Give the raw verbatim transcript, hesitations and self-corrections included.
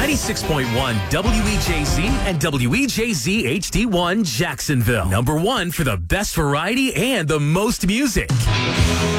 ninety-six point one W E J Z and W E J Z H D one Jacksonville. Number one for the best variety and the most music.